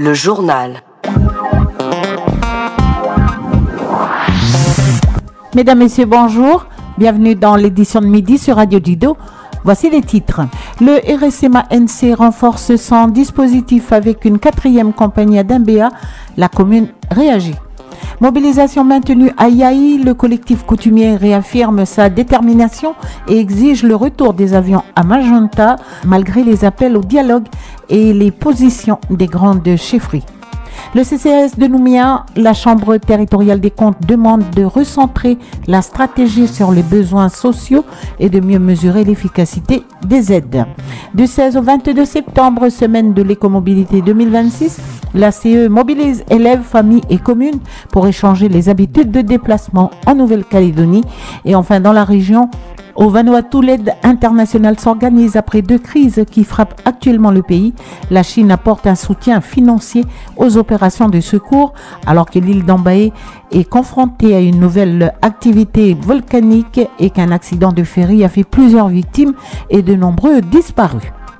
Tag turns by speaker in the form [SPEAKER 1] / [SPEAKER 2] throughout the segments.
[SPEAKER 1] le journal.
[SPEAKER 2] Mesdames, Messieurs, bonjour. Bienvenue dans l'édition de midi sur Radio Dido. Voici les titres. Le RSMA-NC renforce son dispositif avec une 4e compagnie à Dembéa. La commune réagit. Mobilisation maintenue à Yaï, le collectif coutumier réaffirme sa détermination et exige le retour des avions à Magenta malgré les appels au dialogue et les positions des grandes chefferies. Le CCAS de Nouméa, la Chambre territoriale des comptes demande de recentrer la stratégie sur les besoins sociaux et de mieux mesurer l'efficacité des aides. Du 16 au 22 septembre, semaine de l'écomobilité 2026, la CE mobilise élèves, familles et communes pour échanger les habitudes de déplacement en Nouvelle-Calédonie. Et enfin, dans la région, au Vanuatu, l'aide internationale s'organise après 2 crises qui frappent actuellement le pays. La Chine apporte un soutien financier aux opérations de secours alors que l'île d'Ambaé est confrontée à une nouvelle activité volcanique et qu'un accident de ferry a fait plusieurs victimes et de nombreux disparus.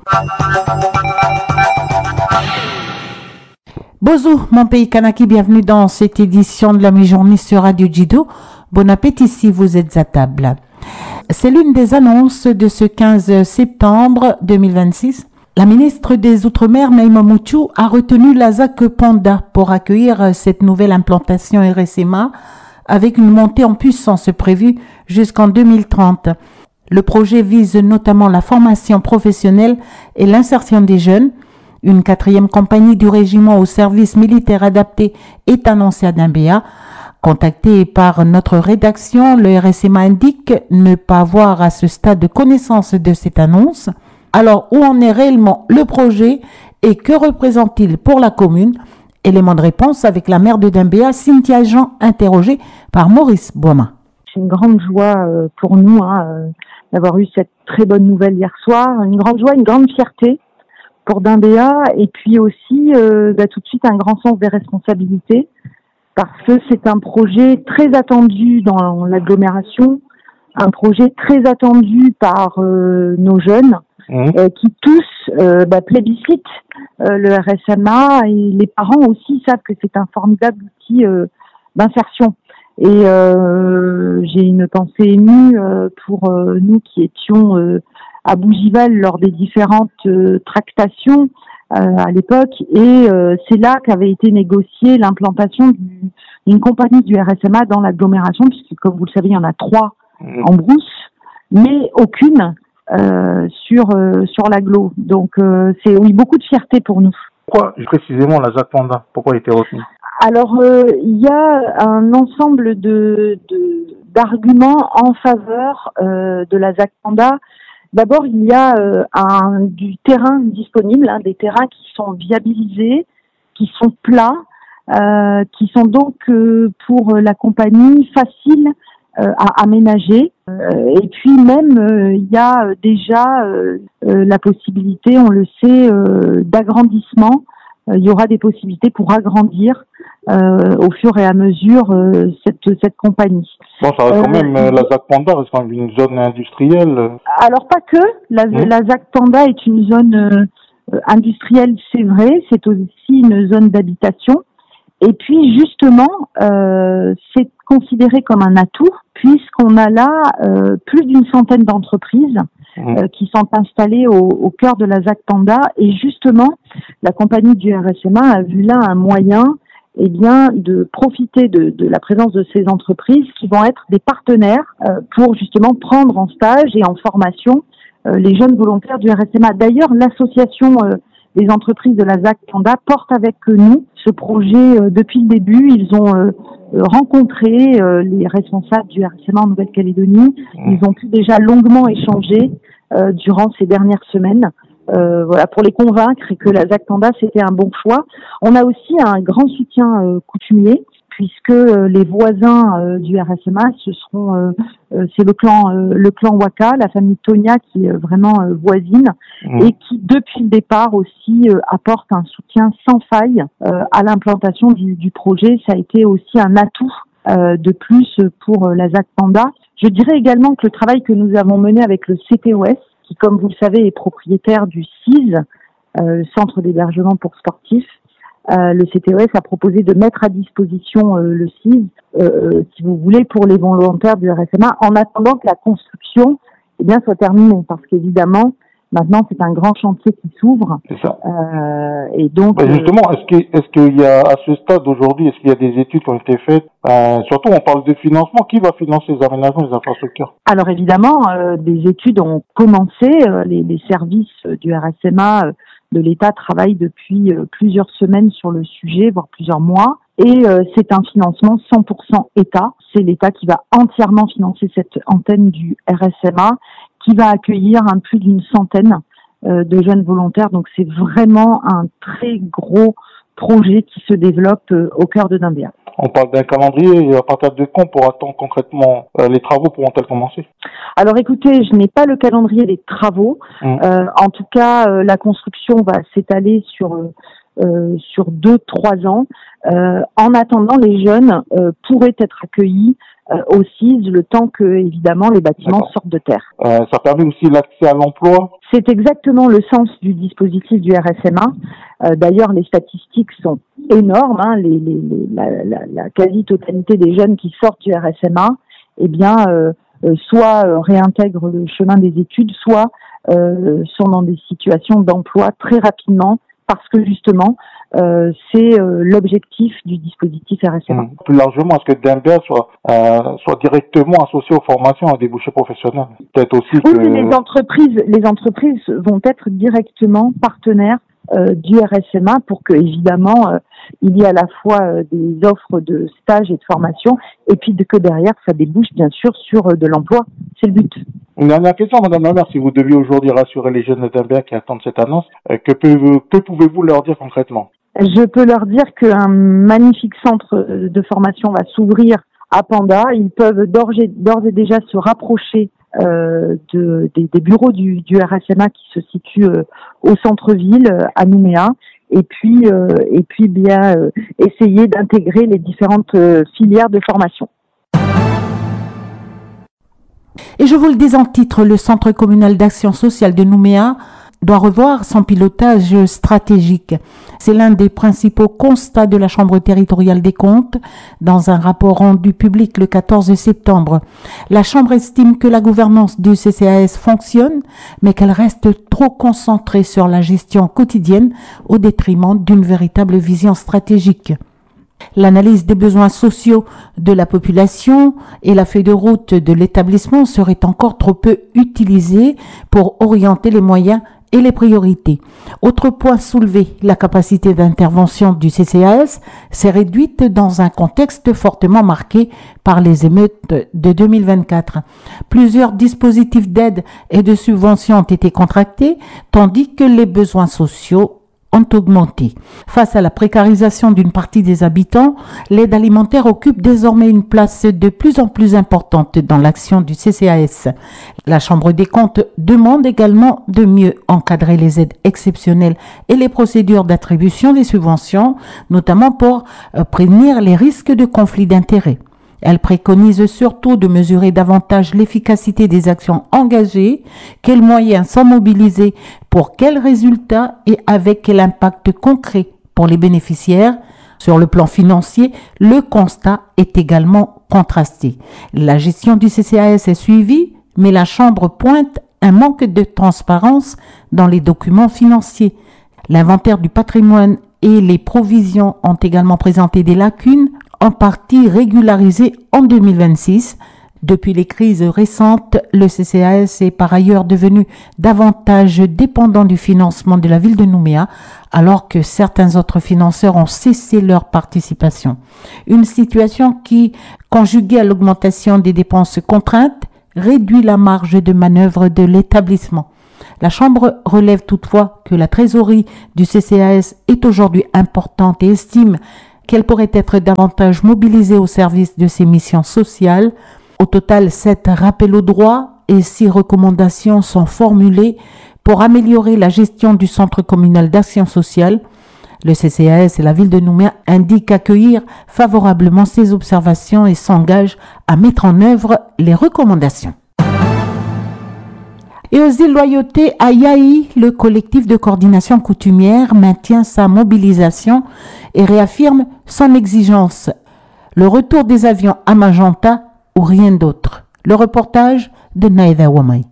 [SPEAKER 2] Bonjour mon pays Kanaki, bienvenue dans cette édition de la mi-journée sur Radio Dido. Bon appétit si vous êtes à table. C'est l'une des annonces de ce 15 septembre 2026. La ministre des Outre-mer, Naïma Mouchou, a retenu la ZAC Panda pour accueillir cette nouvelle implantation RSMA avec une montée en puissance prévue jusqu'en 2030. Le projet vise notamment la formation professionnelle et l'insertion des jeunes. Une 4e compagnie du régiment au service militaire adapté est annoncée à Dembéa. Contacté par notre rédaction, le RSMA indique ne pas avoir à ce stade de connaissance de cette annonce. Alors, où en est réellement le projet et que représente-t-il pour la commune? Élément de réponse avec la maire de Dembéa, Cynthia Jean, interrogée par Maurice Boima.
[SPEAKER 3] C'est une grande joie pour nous d'avoir eu cette très bonne nouvelle hier soir. Une grande joie, une grande fierté pour Dembéa et puis aussi tout de suite un grand sens des responsabilités. Parce que c'est un projet très attendu dans l'agglomération, un projet très attendu par nos jeunes qui tous plébiscitent le RSMA et les parents aussi savent que c'est un formidable outil d'insertion. Et j'ai une pensée émue pour nous qui étions à Bougival lors des différentes tractations à l'époque, et c'est là qu'avait été négociée l'implantation d'une compagnie du RSMA dans l'agglomération, puisque comme vous le savez, il y en a 3 en brousse, mais aucune sur l'agglo. Donc c'est beaucoup de fierté pour nous.
[SPEAKER 4] Pourquoi précisément la ZAC Panda? Pourquoi elle a été retenue? Alors
[SPEAKER 3] il y a un ensemble d'arguments en faveur de la ZAC Panda. D'abord, il y a du terrain disponible, des terrains qui sont viabilisés, qui sont plats, qui sont donc pour la compagnie faciles à aménager. Et puis même, il y a déjà la possibilité, on le sait, d'agrandissement. Il y aura des possibilités pour agrandir au fur et à mesure cette compagnie.
[SPEAKER 4] Bon, ça reste quand même, la ZAC Panda reste quand même une zone industrielle.
[SPEAKER 3] Alors pas que, la ZAC Panda est une zone industrielle, c'est vrai, c'est aussi une zone d'habitation. Et puis justement, c'est considéré comme un atout puisqu'on a là plus d'une centaine d'entreprises qui sont installées au cœur de la ZAC Panda. Et justement, la compagnie du RSMA a vu là un moyen de profiter de la présence de ces entreprises qui vont être des partenaires pour justement prendre en stage et en formation les jeunes volontaires du RSMA. D'ailleurs, l'association des entreprises de la ZAC Panda porte avec nous ce projet depuis le début. Ils ont rencontré les responsables du RSMA en Nouvelle-Calédonie. Ils ont pu déjà longuement échanger durant ces dernières semaines. Pour les convaincre et que la ZAC Panda c'était un bon choix. On a aussi un grand soutien coutumier puisque les voisins du RSMA c'est le clan Waka, la famille Tonia qui est vraiment voisine et qui depuis le départ aussi apporte un soutien sans faille à l'implantation du projet. Ça a été aussi un atout de plus pour la ZAC Panda. Je dirais également que le travail que nous avons mené avec le CTOS, qui, comme vous le savez, est propriétaire du CIS, Centre d'hébergement pour sportifs, le CTES a proposé de mettre à disposition le CIS, si vous voulez, pour les volontaires du RSMA, en attendant que la construction soit terminée. Parce qu'évidemment, maintenant, c'est un grand chantier qui s'ouvre.
[SPEAKER 4] C'est ça.
[SPEAKER 3] Et donc,
[SPEAKER 4] justement, est-ce qu'il y a, à ce stade aujourd'hui, est-ce qu'il y a des études qui ont été faites? Surtout, on parle de financement. Qui va financer les aménagements des infrastructures?
[SPEAKER 3] Alors évidemment, des études ont commencé. Les services du RSMA de l'État travaillent depuis plusieurs semaines sur le sujet, voire plusieurs mois. Et c'est un financement 100% État. C'est l'État qui va entièrement financer cette antenne du RSMA, qui va accueillir plus d'une centaine de jeunes volontaires. Donc c'est vraiment un très gros projet qui se développe au cœur de Dumbéa.
[SPEAKER 4] On parle d'un calendrier, et à partir de quand pourra-t-on concrètement, les travaux pourront-ils commencer?
[SPEAKER 3] Alors écoutez, je n'ai pas le calendrier des travaux. En tout cas, la construction va s'étaler sur 2-3 ans. En attendant, les jeunes pourraient être accueillis au CIS le temps que, évidemment, les bâtiments sortent de terre.
[SPEAKER 4] Ça permet aussi l'accès à l'emploi?
[SPEAKER 3] C'est exactement le sens du dispositif du RSMA. D'ailleurs, les statistiques sont énormes. La quasi-totalité des jeunes qui sortent du RSMA, soit réintègrent le chemin des études, soit sont dans des situations d'emploi très rapidement, parce que justement, c'est l'objectif du dispositif RSMA.
[SPEAKER 4] Plus largement, est-ce que Dumbéa soit directement associé aux formations à débouchés professionnels? Peut-être aussi que...
[SPEAKER 3] Oui, les entreprises vont être directement partenaires du RSMA pour que, évidemment, il y ait à la fois des offres de stage et de formation, et puis que derrière, ça débouche bien sûr sur de l'emploi. C'est le but.
[SPEAKER 4] Une dernière question, Madame la maire, si vous deviez aujourd'hui rassurer les jeunes de Dumbéa qui attendent cette annonce, que pouvez-vous leur dire concrètement? Je
[SPEAKER 3] peux leur dire qu'un magnifique centre de formation va s'ouvrir à Panda. Ils peuvent d'ores et déjà se rapprocher des bureaux du RSMA qui se situent au centre-ville, à Nouméa, et puis essayer d'intégrer les différentes filières de formation.
[SPEAKER 2] Et je vous le dis en titre, le Centre communal d'action sociale de Nouméa doit revoir son pilotage stratégique. C'est l'un des principaux constats de la Chambre territoriale des comptes dans un rapport rendu public le 14 septembre. La Chambre estime que la gouvernance du CCAS fonctionne, mais qu'elle reste trop concentrée sur la gestion quotidienne au détriment d'une véritable vision stratégique. L'analyse des besoins sociaux de la population et la feuille de route de l'établissement seraient encore trop peu utilisées pour orienter les moyens et les priorités. Autre point soulevé, la capacité d'intervention du CCAS s'est réduite dans un contexte fortement marqué par les émeutes de 2024. Plusieurs dispositifs d'aide et de subventions ont été contractés, tandis que les besoins sociaux ont augmenté. Face à la précarisation d'une partie des habitants, l'aide alimentaire occupe désormais une place de plus en plus importante dans l'action du CCAS. La Chambre des comptes demande également de mieux encadrer les aides exceptionnelles et les procédures d'attribution des subventions, notamment pour prévenir les risques de conflits d'intérêts. Elle préconise surtout de mesurer davantage l'efficacité des actions engagées, quels moyens sont mobilisés, pour quels résultats et avec quel impact concret pour les bénéficiaires. Sur le plan financier, le constat est également contrasté. La gestion du CCAS est suivie, mais la Chambre pointe un manque de transparence dans les documents financiers. L'inventaire du patrimoine et les provisions ont également présenté des lacunes, en partie régularisées en 2026. Depuis les crises récentes, le CCAS est par ailleurs devenu davantage dépendant du financement de la ville de Nouméa, alors que certains autres financeurs ont cessé leur participation. Une situation qui, conjuguée à l'augmentation des dépenses contraintes, réduit la marge de manœuvre de l'établissement. La Chambre relève toutefois que la trésorerie du CCAS est aujourd'hui importante et estime qu'elle pourrait être davantage mobilisée au service de ses missions sociales. Au total, 7 rappels au droit et 6 recommandations sont formulées pour améliorer la gestion du Centre communal d'action sociale. Le CCAS et la ville de Nouméa indiquent accueillir favorablement ces observations et s'engagent à mettre en œuvre les recommandations. Et aux îles Loyauté à Yaï, le collectif de coordination coutumière maintient sa mobilisation et réaffirme son exigence. Le retour des avions à Magenta ou rien d'autre. Le reportage de Naïda Wamay.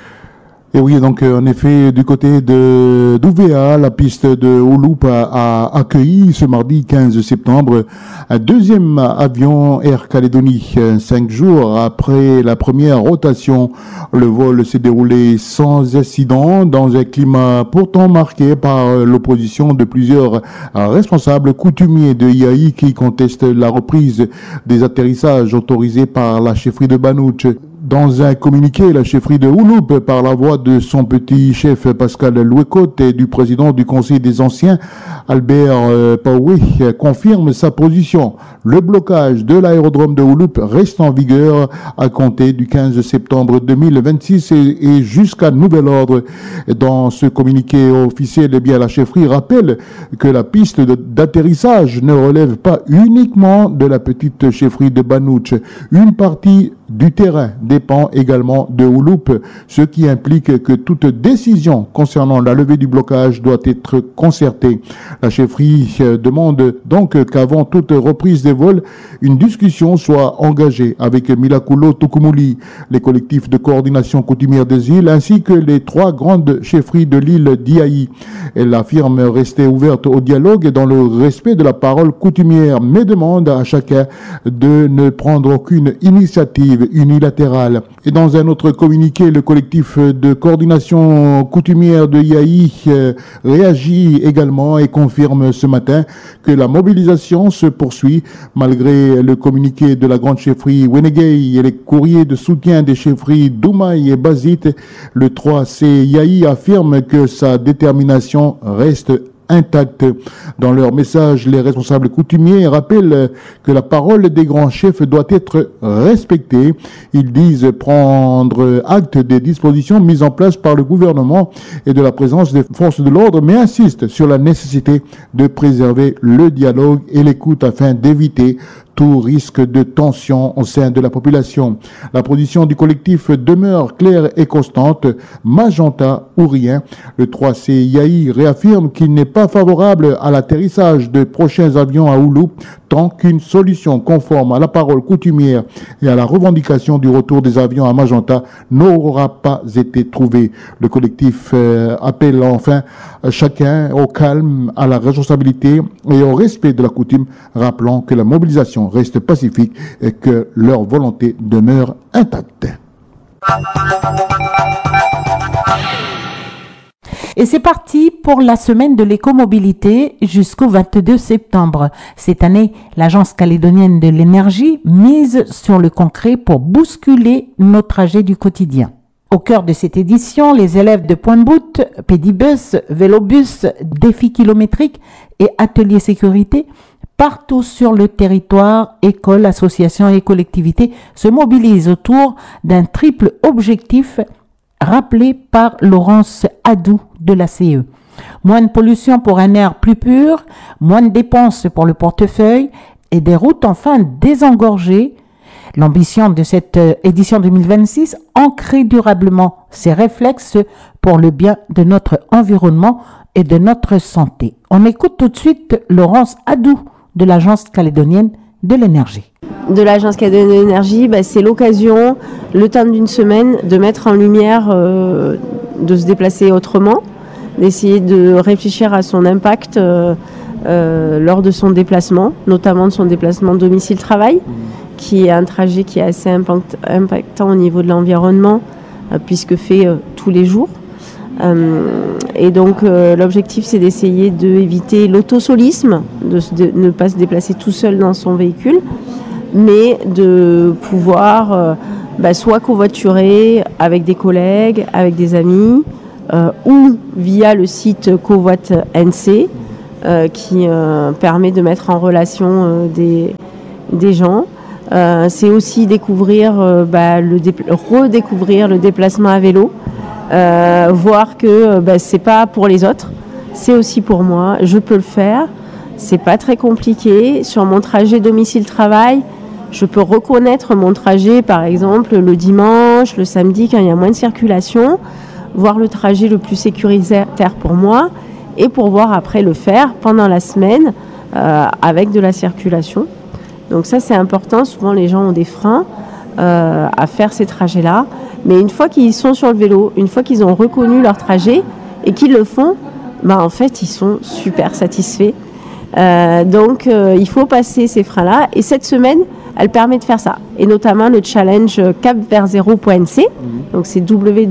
[SPEAKER 1] Et oui, donc en effet, du côté d'Ouvéa, la piste de Ouloup a accueilli ce mardi 15 septembre un deuxième avion Air Calédonie. 5 jours après la première rotation, le vol s'est déroulé sans incident dans un climat pourtant marqué par l'opposition de plusieurs responsables coutumiers de Yaï qui contestent la reprise des atterrissages autorisés par la chefferie de Banouch. Dans un communiqué, la chefferie de Ouloup, par la voix de son petit chef Pascal Louécote et du président du Conseil des Anciens, Albert Paoué, confirme sa position. Le blocage de l'aérodrome de Ouloup reste en vigueur à compter du 15 septembre 2026 et jusqu'à nouvel ordre. Dans ce communiqué officiel, eh bien, la chefferie rappelle que la piste d'atterrissage ne relève pas uniquement de la petite chefferie de Banouch. Une partie du terrain dépend également de Ouloup, ce qui implique que toute décision concernant la levée du blocage doit être concertée. La chefferie demande donc qu'avant toute reprise des vols, une discussion soit engagée avec Milakulo Tukumuli, les collectifs de coordination coutumière des îles, ainsi que les 3 grandes chefferies de l'île d'Iaï. Elle affirme rester ouverte au dialogue dans le respect de la parole coutumière, mais demande à chacun de ne prendre aucune initiative unilatérale. Et dans un autre communiqué, le collectif de coordination coutumière de Yaï réagit également et confirme ce matin que la mobilisation se poursuit malgré le communiqué de la grande chefferie Wenegei et les courriers de soutien des chefferies Doumaï et Bazit. Le 3C Yaï affirme que sa détermination reste intacte. Dans leur message, les responsables coutumiers rappellent que la parole des grands chefs doit être respectée. Ils disent prendre acte des dispositions mises en place par le gouvernement et de la présence des forces de l'ordre, mais insistent sur la nécessité de préserver le dialogue et l'écoute afin d'éviter tout risque de tension au sein de la population. La position du collectif demeure claire et constante, Magenta ou rien. Le 3C Yaï réaffirme qu'il n'est pas favorable à l'atterrissage de prochains avions à Ouloup tant qu'une solution conforme à la parole coutumière et à la revendication du retour des avions à Magenta n'aura pas été trouvée. Le collectif appelle enfin chacun au calme, à la responsabilité et au respect de la coutume, rappelant que la mobilisation reste pacifique et que leur volonté demeure intacte.
[SPEAKER 2] Et c'est parti pour la semaine de l'écomobilité jusqu'au 22 septembre. Cette année, l'Agence calédonienne de l'énergie mise sur le concret pour bousculer nos trajets du quotidien. Au cœur de cette édition, les élèves de Point de Boute, Pédibus, Vélobus, Défi kilométrique et Atelier sécurité, partout sur le territoire, écoles, associations et collectivités se mobilisent autour d'un triple objectif rappelé par Laurence Adou de la CE. Moins de pollution pour un air plus pur, moins de dépenses pour le portefeuille et des routes enfin désengorgées. L'ambition de cette édition 2026, ancrer durablement ces réflexes pour le bien de notre environnement et de notre santé. On écoute tout de suite Laurence Adou de l'Agence calédonienne de l'énergie.
[SPEAKER 5] De l'Agence calédonienne de l'énergie, c'est l'occasion, le temps d'une semaine, de mettre en lumière, de se déplacer autrement, d'essayer de réfléchir à son impact lors de son déplacement, notamment de son déplacement domicile-travail, qui est un trajet qui est assez impactant au niveau de l'environnement, puisque fait tous les jours. Et donc l'objectif, c'est d'essayer d'éviter l'autosolisme, de ne pas se déplacer tout seul dans son véhicule, mais de pouvoir soit covoiturer avec des collègues, avec des amis, ou via le site Covoit NC, qui permet de mettre en relation des gens. C'est aussi découvrir, redécouvrir le déplacement à vélo, voir que c'est pas pour les autres, c'est aussi pour moi, je peux le faire, c'est pas très compliqué. Sur mon trajet domicile-travail, Je peux reconnaître mon trajet, par exemple, le dimanche, le samedi, quand il y a moins de circulation, voir le trajet le plus sécuritaire pour moi et pouvoir après le faire pendant la semaine avec de la circulation. Donc ça, c'est important. Souvent, les gens ont des freins à faire ces trajets-là. Mais une fois qu'ils sont sur le vélo, une fois qu'ils ont reconnu leur trajet et qu'ils le font, en fait, ils sont super satisfaits. Donc, il faut passer ces freins-là. Et cette semaine, elle permet de faire ça. Et notamment le challenge capverzero.nc. Donc, c'est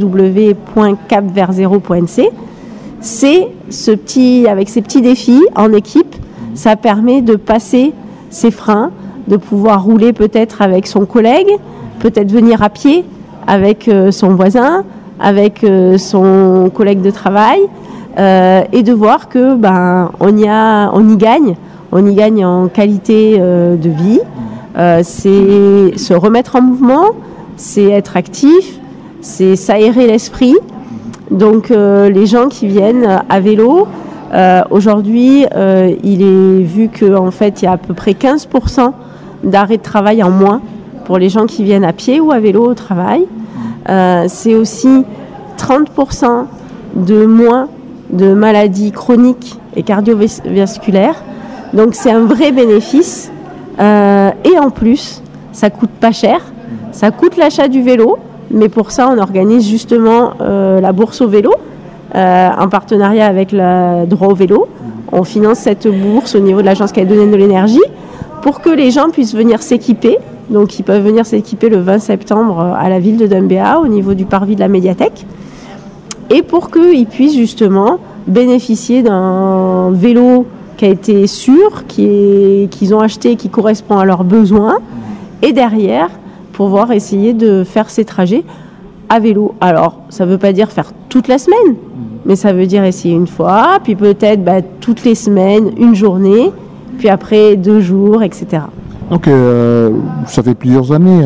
[SPEAKER 5] www.capverzero.nc. C'est avec ces petits défis en équipe, ça permet de passer ces freins, de pouvoir rouler peut-être avec son collègue, peut-être venir à pied avec son voisin, avec son collègue de travail, et de voir que on y gagne en qualité de vie. C'est se remettre en mouvement, c'est être actif, c'est s'aérer l'esprit. Donc les gens qui viennent à vélo, aujourd'hui, il est vu qu'en fait, il y a à peu près 15% d'arrêt de travail en moins pour les gens qui viennent à pied ou à vélo au travail. C'est aussi 30% de moins de maladies chroniques et cardiovasculaires. Donc c'est un vrai bénéfice. Et en plus, ça coûte pas cher. Ça coûte l'achat du vélo. Mais pour ça, on organise justement la bourse au vélo en partenariat avec le droit au vélo. On finance cette bourse au niveau de l'Agence calédonienne de l'énergie pour que les gens puissent venir s'équiper. Donc, ils peuvent venir s'équiper le 20 septembre à la ville de Dumbéa au niveau du parvis de la médiathèque. Et pour qu'ils puissent justement bénéficier d'un vélo qui a été sûr, qu'ils ont acheté, qui correspond à leurs besoins. Et derrière, pouvoir essayer de faire ces trajets à vélo. Alors, ça ne veut pas dire faire toute la semaine, mais ça veut dire essayer une fois, puis peut-être toutes les semaines, une journée, puis après 2 jours, etc.
[SPEAKER 1] Donc, ça fait plusieurs années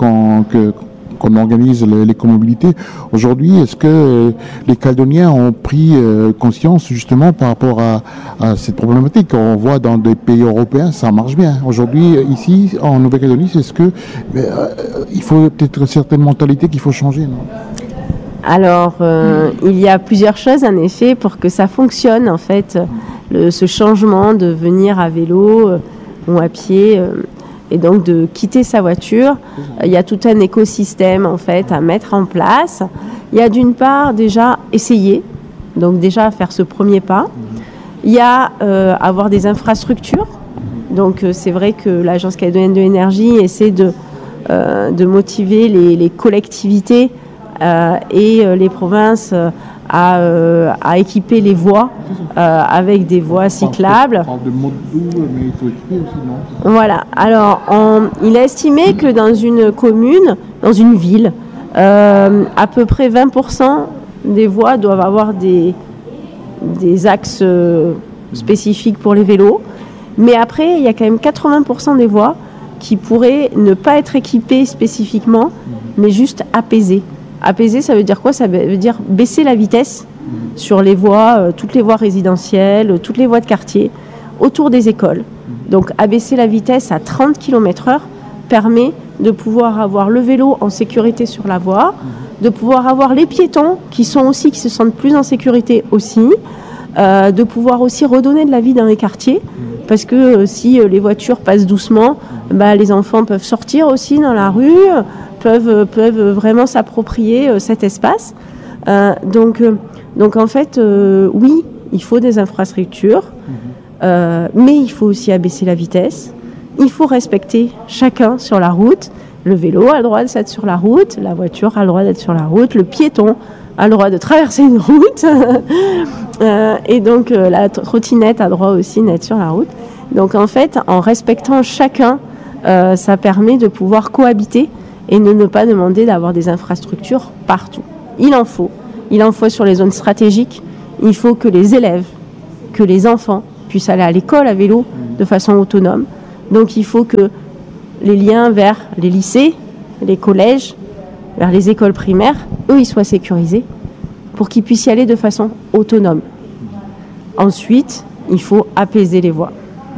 [SPEAKER 1] qu'on organise l'écomobilité. Aujourd'hui, est-ce que les Calédoniens ont pris conscience justement par rapport à cette problématique? On voit dans des pays européens, ça marche bien. Aujourd'hui, ici, en Nouvelle-Calédonie, est-ce que il faut peut-être certaines mentalités qu'il faut changer, non?
[SPEAKER 5] Alors, il y a plusieurs choses en effet pour que ça fonctionne en fait, ce changement de venir à vélo ou à pied. Et donc de quitter sa voiture, il y a tout un écosystème en fait à mettre en place. Il y a d'une part déjà essayer, donc déjà faire ce premier pas. Il y a avoir des infrastructures. Donc c'est vrai que l'Agence calédonienne de l'énergie essaie de motiver les collectivités et les provinces à équiper les voies avec des voies cyclables.
[SPEAKER 1] On parle de mode doux, mais il faut équiper aussi, non?
[SPEAKER 5] Voilà. Alors, il a estimé que dans une commune, dans une ville, à peu près 20% des voies doivent avoir des axes spécifiques pour les vélos. Mais après, il y a quand même 80% des voies qui pourraient ne pas être équipées spécifiquement, mais juste apaisées. Apaiser, ça veut dire quoi? Ça veut dire baisser la vitesse sur les voies, toutes les voies résidentielles, toutes les voies de quartier, autour des écoles. Donc, abaisser la vitesse à 30 km/h permet de pouvoir avoir le vélo en sécurité sur la voie, de pouvoir avoir les piétons qui se sentent plus en sécurité aussi, de pouvoir aussi redonner de la vie dans les quartiers, parce que si les voitures passent doucement, les enfants peuvent sortir aussi dans la rue, peuvent vraiment s'approprier cet espace. Donc en fait, oui, il faut des infrastructures, mais il faut aussi abaisser la vitesse. Il faut respecter chacun sur la route. Le vélo a le droit d'être sur la route, la voiture a le droit d'être sur la route, le piéton a le droit de traverser une route, et donc la trottinette a le droit aussi d'être sur la route. Donc en fait, en respectant chacun, ça permet de pouvoir cohabiter et de ne pas demander d'avoir des infrastructures partout. Il en faut sur les zones stratégiques. Il faut que les élèves, que les enfants puissent aller à l'école à vélo de façon autonome. Donc il faut que les liens vers les lycées, les collèges, vers les écoles primaires, eux, ils soient sécurisés pour qu'ils puissent y aller de façon autonome. Ensuite, il faut apaiser les voies.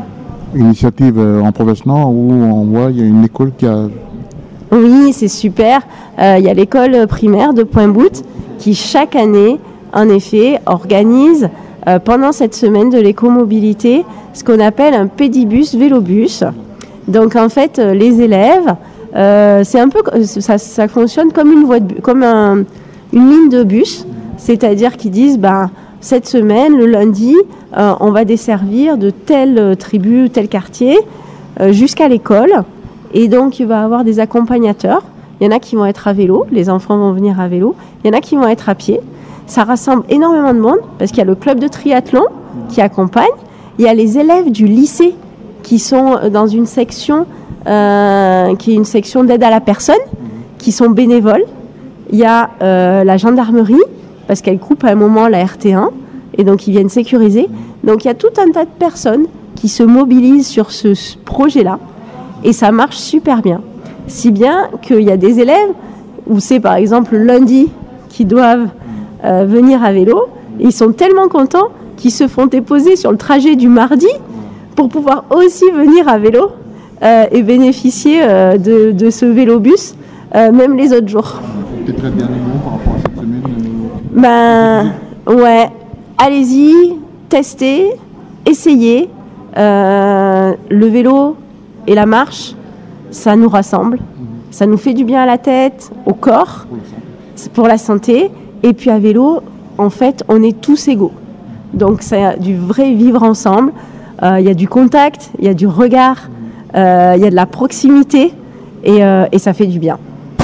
[SPEAKER 1] initiative en province Nord où on voit il y a une école qui a...
[SPEAKER 5] Oui, c'est super. Il y a l'école primaire de Pointe-Boute qui, chaque année, en effet, organise pendant cette semaine de l'écomobilité ce qu'on appelle un pédibus vélobus. Donc, en fait, les élèves, c'est un peu, ça fonctionne comme une voie une ligne de bus, c'est-à-dire qu'ils disent, cette semaine, le lundi, on va desservir de telle tribu, tel quartier, jusqu'à l'école. Et donc, il va y avoir des accompagnateurs. Il y en a qui vont être à vélo, les enfants vont venir à vélo. Il y en a qui vont être à pied. Ça rassemble énormément de monde parce qu'il y a le club de triathlon qui accompagne. Il y a les élèves du lycée qui sont dans une section qui est une section d'aide à la personne, qui sont bénévoles. Il y a la gendarmerie parce qu'elle coupe à un moment la RT1 et donc ils viennent sécuriser. Donc il y a tout un tas de personnes qui se mobilisent sur ce projet-là. Et ça marche super bien. Si bien qu'il y a des élèves où c'est par exemple le lundi qui doivent venir à vélo. Ils sont tellement contents qu'ils se font déposer sur le trajet du mardi pour pouvoir aussi venir à vélo et bénéficier de ce vélobus même les autres jours.
[SPEAKER 1] Peut-être un dernier mot par rapport à cette semaine
[SPEAKER 5] Ouais, allez-y, testez, essayez. Le vélo et la marche, ça nous rassemble, ça nous fait du bien à la tête, au corps, pour la santé. Et puis à vélo, en fait, on est tous égaux. Donc c'est du vrai vivre ensemble. Il y a du contact, il y a du regard, il y a de la proximité et ça fait du bien.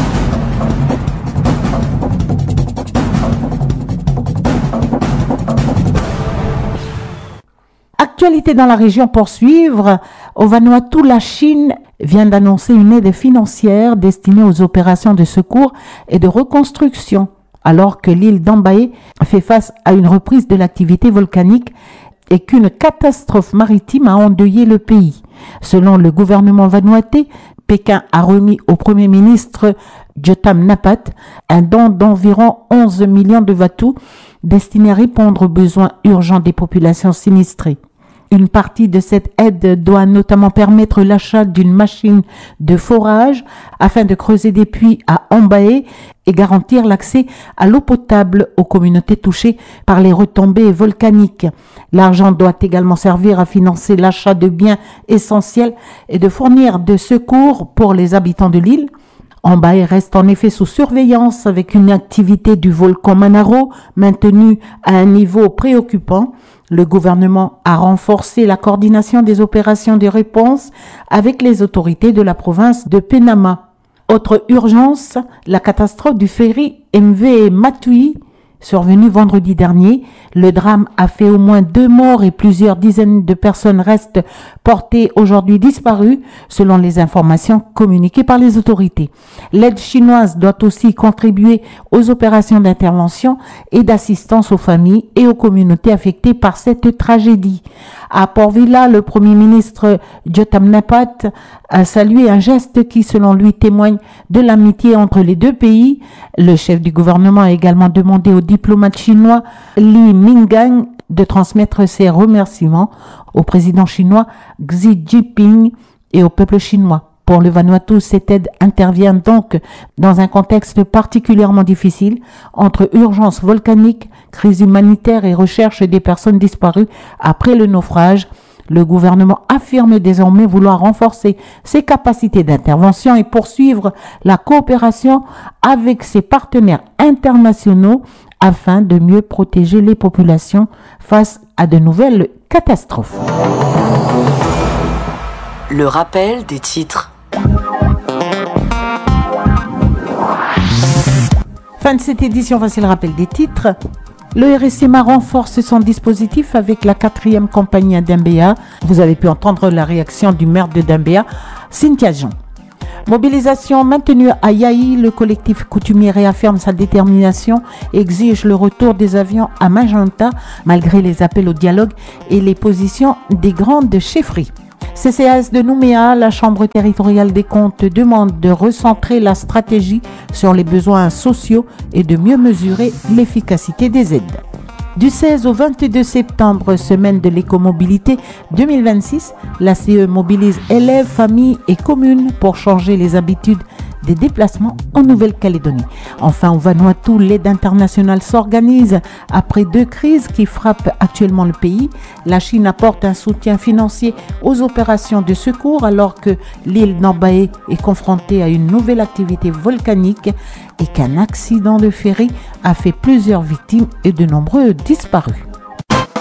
[SPEAKER 2] Actualité dans la région pour suivre. Au Vanuatu, la Chine vient d'annoncer une aide financière destinée aux opérations de secours et de reconstruction, alors que l'île d'Ambaé fait face à une reprise de l'activité volcanique et qu'une catastrophe maritime a endeuillé le pays. Selon le gouvernement vanuatais, Pékin a remis au Premier ministre Jotam Napat un don d'environ 11 millions de vatus destiné à répondre aux besoins urgents des populations sinistrées. Une partie de cette aide doit notamment permettre l'achat d'une machine de forage afin de creuser des puits à Ambaé et garantir l'accès à l'eau potable aux communautés touchées par les retombées volcaniques. L'argent doit également servir à financer l'achat de biens essentiels et de fournir des secours pour les habitants de l'île. Ambaé reste en effet sous surveillance avec une activité du volcan Manaro maintenue à un niveau préoccupant. Le gouvernement a renforcé la coordination des opérations de réponse avec les autorités de la province de Penama. Autre urgence, la catastrophe du ferry MV Matui, survenue vendredi dernier. Le drame a fait au moins 2 morts et plusieurs dizaines de personnes restent portées aujourd'hui disparues, selon les informations communiquées par les autorités. L'aide chinoise doit aussi contribuer aux opérations d'intervention et d'assistance aux familles et aux communautés affectées par cette tragédie. À Port Vila, le Premier ministre Jotam Napat a salué un geste qui, selon lui, témoigne de l'amitié entre les deux pays. Le chef du gouvernement a également demandé au diplomate chinois Li Mingang de transmettre ses remerciements au président chinois Xi Jinping et au peuple chinois. Pour le Vanuatu, cette aide intervient donc dans un contexte particulièrement difficile entre urgence volcanique, crise humanitaire et recherche des personnes disparues après le naufrage. Le gouvernement affirme désormais vouloir renforcer ses capacités d'intervention et poursuivre la coopération avec ses partenaires internationaux afin de mieux protéger les populations face à de nouvelles catastrophes.
[SPEAKER 6] Le rappel des titres.
[SPEAKER 2] Fin de cette édition, voici le rappel des titres. Le RSEMA renforce son dispositif avec la 4e compagnie d'Mbea. Vous avez pu entendre la réaction du maire de Dembéa, Cynthia Jean. Mobilisation maintenue à Yaï, le collectif coutumier réaffirme sa détermination et exige le retour des avions à Magenta malgré les appels au dialogue et les positions des grandes chefferies. CCAS de Nouméa, la Chambre territoriale des comptes demande de recentrer la stratégie sur les besoins sociaux et de mieux mesurer l'efficacité des aides. Du 16 au 22 septembre, semaine de l'écomobilité 2026, la CE mobilise élèves, familles et communes pour changer les habitudes des déplacements en Nouvelle-Calédonie. Enfin, au Vanuatu, l'aide internationale s'organise après 2 crises qui frappent actuellement le pays. La Chine apporte un soutien financier aux opérations de secours alors que l'île Nambaé est confrontée à une nouvelle activité volcanique et qu'un accident de ferry a fait plusieurs victimes et de nombreux disparus.